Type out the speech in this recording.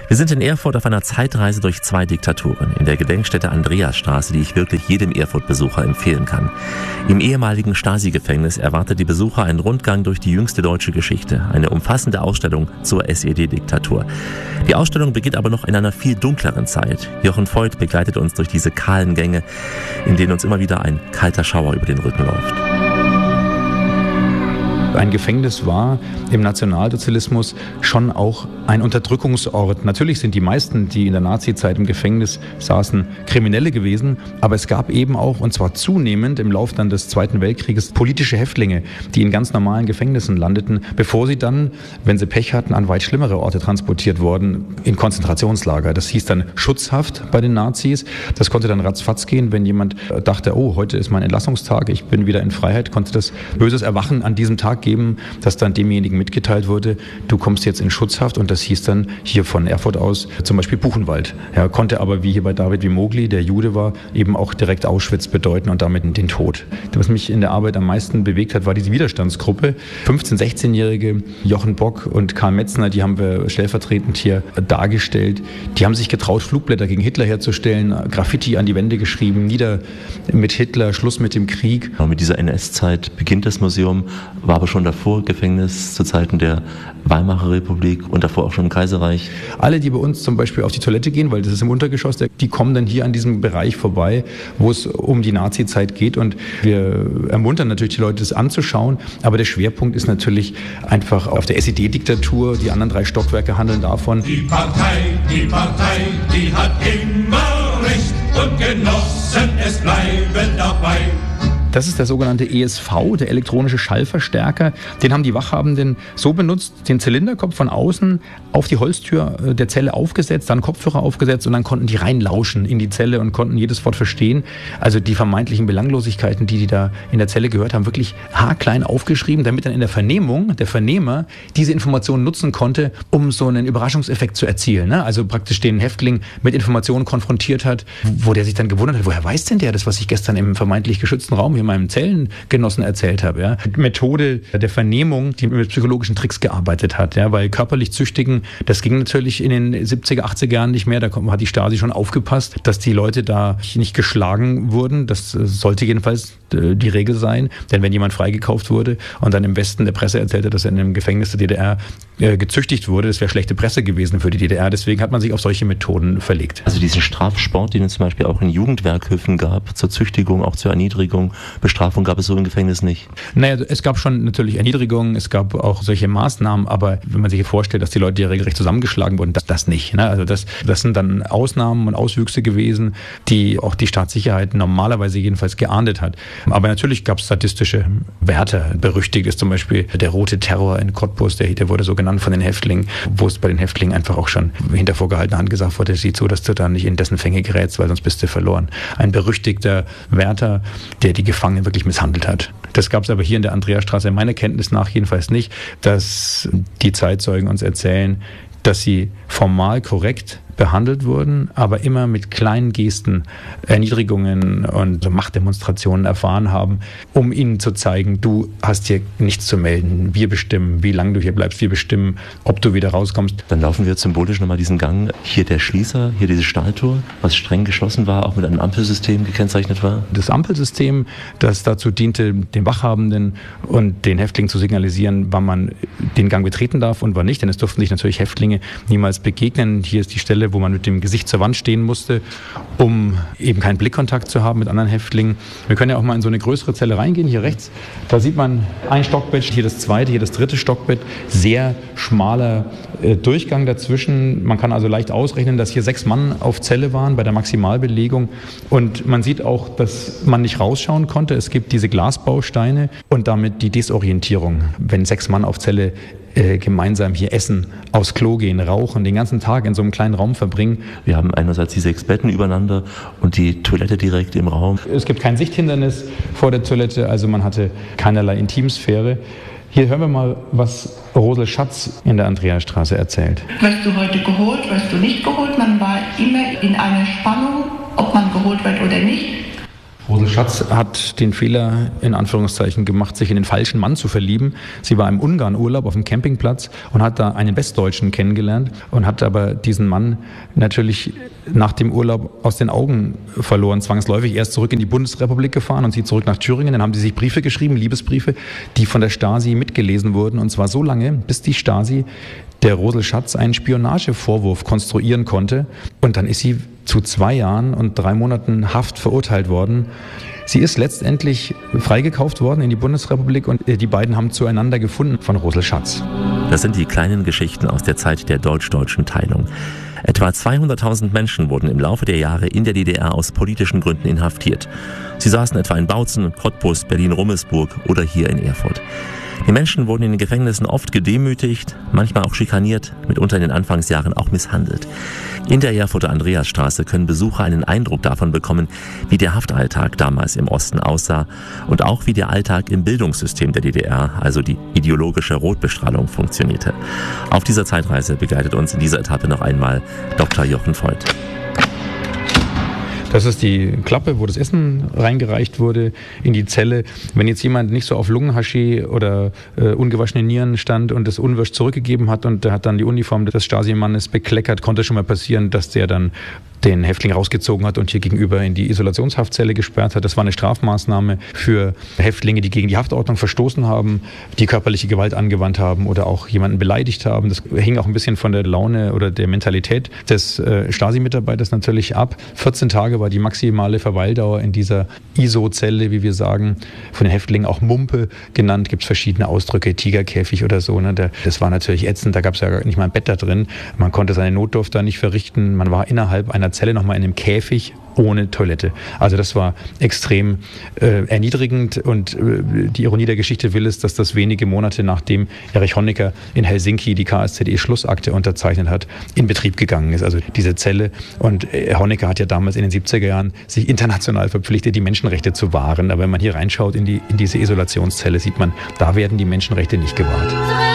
Wir sind in Erfurt auf einer Zeitreise durch 2 Diktaturen, in der Gedenkstätte Andreasstraße, die ich wirklich jedem Erfurt-Besucher empfehlen kann. Im ehemaligen Stasi-Gefängnis erwartet die Besucher einen Rundgang durch die jüngste deutsche Geschichte, eine umfassende Ausstellung zur SED-Diktatur. Die Ausstellung beginnt aber noch in einer viel dunkleren Zeit. Jochen Voigt begleitet uns durch diese kahlen Gänge, in denen uns immer wieder ein kalter Schauer über den Rücken läuft. Ein Gefängnis war im Nationalsozialismus schon auch ein Unterdrückungsort. Natürlich sind die meisten, die in der Nazizeit im Gefängnis saßen, Kriminelle gewesen, aber es gab eben auch, und zwar zunehmend im Laufe dann des Zweiten Weltkrieges, politische Häftlinge, die in ganz normalen Gefängnissen landeten, bevor sie dann, wenn sie Pech hatten, an weit schlimmere Orte transportiert wurden, in Konzentrationslager. Das hieß dann Schutzhaft bei den Nazis. Das konnte dann ratzfatz gehen, wenn jemand dachte, oh, heute ist mein Entlassungstag, ich bin wieder in Freiheit, konnte das böses Erwachen an diesem Tag geben, dass dann demjenigen mitgeteilt wurde, du kommst jetzt in Schutzhaft, und das hieß dann hier von Erfurt aus zum Beispiel Buchenwald. Er konnte aber, wie hier bei David Wimogli, der Jude war, eben auch direkt Auschwitz bedeuten und damit den Tod. Was mich in der Arbeit am meisten bewegt hat, war diese Widerstandsgruppe. 15-, 16-jährige Jochen Bock und Karl Metzner, die haben wir stellvertretend hier dargestellt. Die haben sich getraut, Flugblätter gegen Hitler herzustellen, Graffiti an die Wände geschrieben, nieder mit Hitler, Schluss mit dem Krieg. Mit dieser NS-Zeit beginnt das Museum, war aber schon davor Gefängnis zu Zeiten der Weimarer Republik und davor auch schon im Kaiserreich. Alle, die bei uns zum Beispiel auf die Toilette gehen, weil das ist im Untergeschoss, die kommen dann hier an diesem Bereich vorbei, wo es um die Nazi-Zeit geht, und wir ermuntern natürlich die Leute, das anzuschauen, aber der Schwerpunkt ist natürlich einfach auf der SED-Diktatur. Die anderen 3 Stockwerke handeln davon. Die Partei, die hat immer Recht und Genossen, es bleiben dabei. Das ist der sogenannte ESV, der elektronische Schallverstärker. Den haben die Wachhabenden so benutzt, den Zylinderkopf von außen auf die Holztür der Zelle aufgesetzt, dann Kopfhörer aufgesetzt, und dann konnten die reinlauschen in die Zelle und konnten jedes Wort verstehen. Also die vermeintlichen Belanglosigkeiten, die da in der Zelle gehört haben, wirklich haarklein aufgeschrieben, damit dann in der Vernehmung der Vernehmer diese Informationen nutzen konnte, um so einen Überraschungseffekt zu erzielen. Also praktisch den Häftling mit Informationen konfrontiert hat, wo der sich dann gewundert hat, woher weiß denn der das, was ich gestern im vermeintlich geschützten Raum hier meinem Zellengenossen erzählt habe. Ja. Methode der Vernehmung, die mit psychologischen Tricks gearbeitet hat, ja, weil körperlich Züchtigen, das ging natürlich in den 70er, 80er Jahren nicht mehr. Da hat die Stasi schon aufgepasst, dass die Leute da nicht geschlagen wurden. Das sollte jedenfalls die Regel sein, denn wenn jemand freigekauft wurde und dann im Westen der Presse erzählte, dass er in einem Gefängnis der DDR gezüchtigt wurde, das wäre schlechte Presse gewesen für die DDR. Deswegen hat man sich auf solche Methoden verlegt. Also diesen Strafsport, den es zum Beispiel auch in Jugendwerkhöfen gab, zur Züchtigung, auch zur Erniedrigung, Bestrafung gab es so im Gefängnis nicht? Naja, es gab schon natürlich Erniedrigungen, es gab auch solche Maßnahmen, aber wenn man sich vorstellt, dass die Leute ja regelrecht zusammengeschlagen wurden, das nicht. Ne? Also das sind dann Ausnahmen und Auswüchse gewesen, die auch die Staatssicherheit normalerweise jedenfalls geahndet hat. Aber natürlich gab es sadistische Wärter. Berüchtigt ist zum Beispiel der rote Terror in Cottbus, der wurde so genannt von den Häftlingen, wo es bei den Häftlingen einfach auch schon hinter vorgehaltener Hand gesagt wurde, sieh zu, dass du da nicht in dessen Fänge gerätst, weil sonst bist du verloren. Ein berüchtigter Wärter, der die Gefangenen wirklich misshandelt hat. Das gab es aber hier in der Andreasstraße meiner Kenntnis nach jedenfalls nicht, dass die Zeitzeugen uns erzählen, dass sie formal korrekt behandelt wurden, aber immer mit kleinen Gesten Erniedrigungen und Machtdemonstrationen erfahren haben, um ihnen zu zeigen, du hast hier nichts zu melden, wir bestimmen, wie lange du hier bleibst, wir bestimmen, ob du wieder rauskommst. Dann laufen wir symbolisch nochmal diesen Gang. Hier der Schließer, hier dieses Stahltor, was streng geschlossen war, auch mit einem Ampelsystem gekennzeichnet war. Das Ampelsystem, das dazu diente, den Wachhabenden und den Häftlingen zu signalisieren, wann man den Gang betreten darf und wann nicht, denn es durften sich natürlich Häftlinge niemals begegnen. Hier ist die Stelle, wo man mit dem Gesicht zur Wand stehen musste, um eben keinen Blickkontakt zu haben mit anderen Häftlingen. Wir können ja auch mal in so eine größere Zelle reingehen, hier rechts. Da sieht man ein Stockbett, hier das zweite, hier das dritte Stockbett. Sehr schmaler Durchgang dazwischen. Man kann also leicht ausrechnen, dass hier 6 Mann auf Zelle waren bei der Maximalbelegung. Und man sieht auch, dass man nicht rausschauen konnte. Es gibt diese Glasbausteine und damit die Desorientierung. Wenn 6 Mann auf Zelle gemeinsam hier essen, aufs Klo gehen, rauchen, den ganzen Tag in so einem kleinen Raum verbringen. Wir haben einerseits die 6 Betten übereinander und die Toilette direkt im Raum. Es gibt kein Sichthindernis vor der Toilette, also man hatte keinerlei Intimsphäre. Hier hören wir mal, was Rosel Schatz in der Andreasstraße erzählt. Wirst du heute geholt, wirst du nicht geholt? Man war immer in einer Spannung, ob man geholt wird oder nicht. Rosel Schatz hat den Fehler, in Anführungszeichen, gemacht, sich in den falschen Mann zu verlieben. Sie war im Ungarn-Urlaub auf dem Campingplatz und hat da einen Westdeutschen kennengelernt und hat aber diesen Mann natürlich nach dem Urlaub aus den Augen verloren, zwangsläufig. Er ist zurück in die Bundesrepublik gefahren und sie zurück nach Thüringen. Dann haben sie sich Briefe geschrieben, Liebesbriefe, die von der Stasi mitgelesen wurden. Und zwar so lange, bis die Stasi der Rosel Schatz einen Spionagevorwurf konstruieren konnte. Und dann ist sie zu 2 Jahren und 3 Monaten Haft verurteilt worden. Sie ist letztendlich freigekauft worden in die Bundesrepublik und die beiden haben zueinander gefunden von Rosel Schatz. Das sind die kleinen Geschichten aus der Zeit der deutsch-deutschen Teilung. Etwa 200.000 Menschen wurden im Laufe der Jahre in der DDR aus politischen Gründen inhaftiert. Sie saßen etwa in Bautzen, Cottbus, Berlin-Rummelsburg oder hier in Erfurt. Die Menschen wurden in den Gefängnissen oft gedemütigt, manchmal auch schikaniert, mitunter in den Anfangsjahren auch misshandelt. In der Erfurter Andreasstraße können Besucher einen Eindruck davon bekommen, wie der Haftalltag damals im Osten aussah und auch wie der Alltag im Bildungssystem der DDR, also die ideologische Rotbestrahlung, funktionierte. Auf dieser Zeitreise begleitet uns in dieser Etappe noch einmal Dr. Jochen Voigt. Das ist die Klappe, wo das Essen reingereicht wurde in die Zelle. Wenn jetzt jemand nicht so auf Lungenhaschee oder ungewaschene Nieren stand und das unwirsch zurückgegeben hat und der hat dann die Uniform des Stasi-Mannes bekleckert, konnte schon mal passieren, dass der dann den Häftling rausgezogen hat und hier gegenüber in die Isolationshaftzelle gesperrt hat. Das war eine Strafmaßnahme für Häftlinge, die gegen die Haftordnung verstoßen haben, die körperliche Gewalt angewandt haben oder auch jemanden beleidigt haben. Das hing auch ein bisschen von der Laune oder der Mentalität des Stasi-Mitarbeiters natürlich ab. 14 Tage war die maximale Verweildauer in dieser ISO-Zelle, wie wir sagen, von den Häftlingen auch Mumpe genannt. Gibt es verschiedene Ausdrücke, Tigerkäfig oder so. Ne? Das war natürlich ätzend, da gab es ja nicht mal ein Bett da drin. Man konnte seine Notdurft da nicht verrichten. Man war innerhalb einer Zelle nochmal in einem Käfig ohne Toilette. Also das war extrem erniedrigend und die Ironie der Geschichte will es, dass das wenige Monate nachdem Erich Honecker in Helsinki die KSZE-Schlussakte unterzeichnet hat, in Betrieb gegangen ist. Also diese Zelle. Und Honecker hat ja damals in den 70er Jahren sich international verpflichtet, die Menschenrechte zu wahren. Aber wenn man hier reinschaut in diese Isolationszelle, sieht man, da werden die Menschenrechte nicht gewahrt.